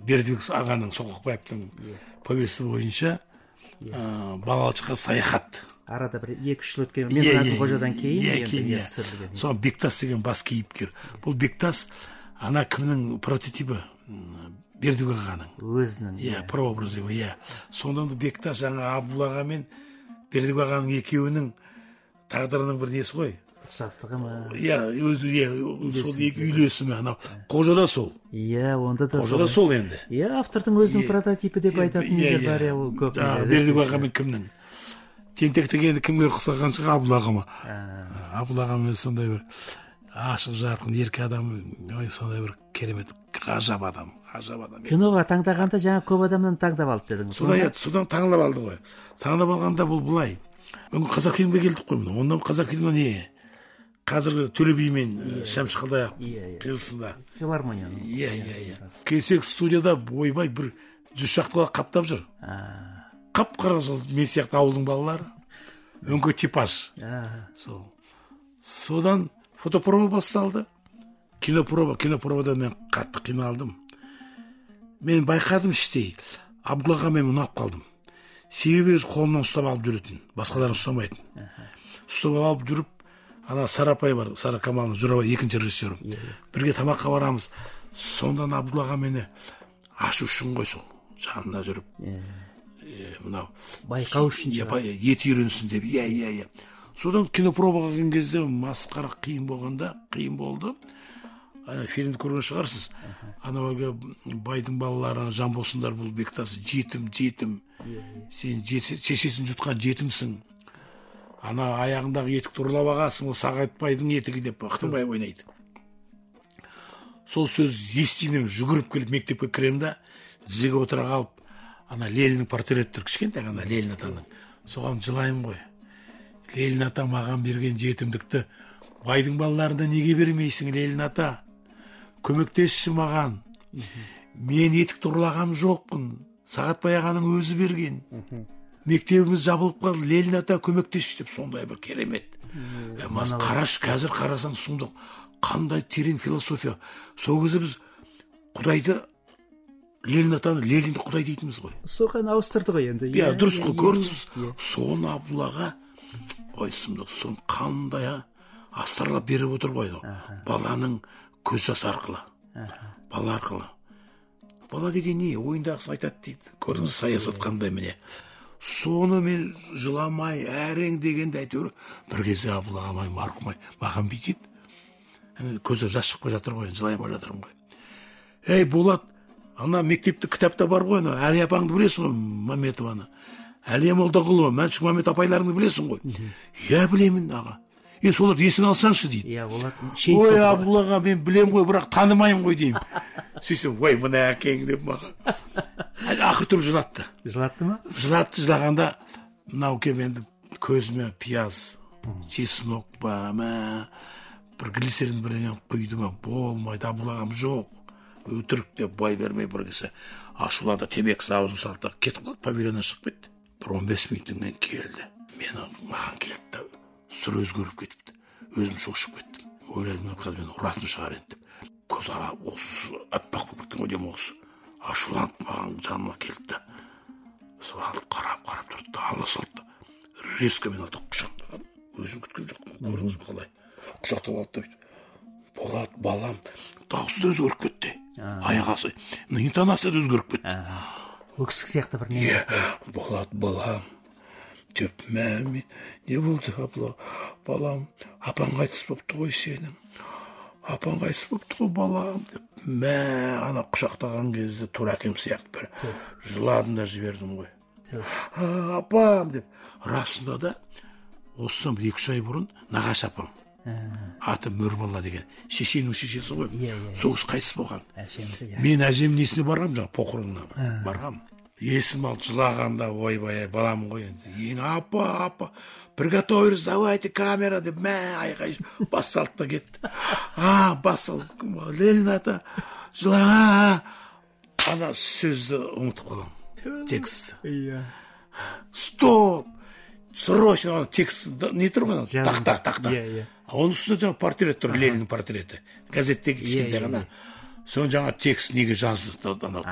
Бердібек ағаның Соқпаевтың повесі бойынша балалшыққа саяхат. Арада бір 2-3 жыл өткен Меморандум Қожадан кейін соған Бектас деген бас кейіпкер. Бұл Бектас ана кімнің прототипі? Бердібек ағаның өзінің прообразы. Сонда Бектас жаңа Абдулла аға мен Бердібек ағаның екеуінің тағдырының бір несі ғой. ұқсастығы ма? Сол екі үйлесімі. Қожа да сол. Онда да Қожа да сол енді. Автордың өзінің прототипі деп айтатын нелер бар, ол көп. Бердібек ағамен кімнің? Тентек дегенді кімге ұқсаған шығар? Абдулла ағама. Абдулла ағам өзі сондай бір ашық жарқын ерке адам, сондай бір керемет ғажап адам. Киноға таңдағанда жаңа көп адамнан таңдап алып дедіңіз. Содан таңдап алды ғой. Таңдап алғанда бұл былай. Қазақ фильмге келдік қой. Ондан қазақ фильмі не? Қазіргі Төле би мен Шәмші Қалдаяқ қиылысында. Филармонияның. Келсек студияда ойбай бір 100 шақты қаптап жүр. Қап-қара мен сияқты ауылдың балалары. Өңкө типаж. Содан фотопроба басталды. Кинопробада мен қатты қиналдым. Мен байқадым іштей. Абдулла ағамен ұнап қалдым. Себебі өз қолымнан ұстап алып жүретін. Басқаларын ұстамайтын. Ұстап алып жүріп, ана Сарапай бар, Сара Камалның Жұрабай екінші режиссерім. Бірге тамаққа барамыз. Сондан Абдулла ағам мені ашу үшін ғой сол. Жанына жүріп. Мынау байқау үшін ет үйренсін деп. Содан кинопробаға келген кезде масқара қиын болды. Фильмді көрген шығарсыз. Анауға байдың балалары жан болсындар, бұл Бектас жетім. Сен шешесін жұтқан жетімсің. Ана аяғындағы етік тұрлап ағасың, ол Сағатбайдың етігі деп Ақтыбай ойнайды. Сол сөз естимін, жүгіріп келіп мектепке кірем да, тізеге отыра қалып, ана Лениннің портреті тұр, кішкентай ана Ленин атаның. Соған жылаймын ғой. Ленин ата маған берген жетімдікті байдың балаларында неге бермейсің, Ленин ата? Көмектесші маған. Мен етік тұрлағам жоқпын. Сағатбай ағаның өзі берген. Мектебіміз жабылып қалды. Ленин ата көмектесші деп сондай бір керемет. Қараш, қазір қарасаң сұмдық. Қандай терең философия. Сол кезде біз Құдайды, Ленин атаны, Ленинді Құдай дейтіміз ғой. Соған ауыстырды ғой енді. Дұрыс қой, көрдіңіз. Соны Абдуллаға, ой сұмдық, соны қандай астарлап беріп отыр ғой. Баланың көз жасы арқылы. Бала арқылы. Бала деген не? Ойындағысы айтады дейді. Көрдіңіз, саясат қандай міне. Соны мен жыламай, әрең дегенде әйтеуір бір кезде Абдулла ағамай, марқұмай, маған бүйтеді. Көзі жас шықпай жатыр ғой, жылаймай жатырмын ғой. Ей, Болат, ана мектепті кітапта бар ғой, Әли апаңды білесің ғой, Маметованы. Әлия Молдағұлова, Мәншік Мамет апайларыңды білесің ғой. Білемін аға. Солар есін алсаңшы дейді. Ой, Абдуллаға мен білем ғой, бірақ танымайым ғой деймін. Сөйтсем, ой, мына әкең деп маған. Ақыр түр жылатты. Жылатты ма? Жылатты, жылағанда, мынау кеменді көзіме пияз, чеснок ба, бір глицерин бірінен құйды ма, болмайды, Абдуллағам жоқ. Өтірік деп бай бермей бір кесі ашулады, темекісі аузын салды, кетіп қалды, павильоннан шығып кетті. Бір 15 минуттен келді. Маған келді, сұр өзгеріп кетіпті. Өзім шошып кеттім. Ойладым, қазір мені ұратын шығар енді деп. Көз ара осы аппақ болып кеттің ғой деймін, осы ашуланып маған жаныма келді. Сол алып қарап тұрды, алла салды. Резко мен алды құшақтаған. Өзім күткен жоқпын, көрдіңіз бе қалай? Құшақтап алды да Болат, балам, дауысы да өзгеріп кетті. Аяғасы, интонация да өзгеріп кетті. Өксік сияқты бір не? Болат, балам, деп, не болды, балам, апаң қайтыс бопты ғой сенің. Апаң қайтыс бопты ғой, балам, деп, ана құшақтаған кезде тура әкем сияқты бір жыладым да жібердім ғой. Апам, деп, расында да, осыдан 2-3 ай бұрын нағашы апам. Аты Мөрбала деген шешенің шешесі ғой. Соғыс қайтыс болған. Мен әжем несіне барғам, жаңа похоронына барғам. Есім алып жылағанда, ойбай, балам ғой енді. Апа, приготовились, давайте камера деп, айқай бас салды да кетті. Бас салды, Ленин ата жылаға. Ана сөзді ұмытып қалам, текстті. Стоп! Срочно текст не тұр ғой, тақта. Оның үстінде жаңа портрет тұр, Лениннің портреті. Газеттегі кішкентай ғана. Соны жаңа текст неге жазды.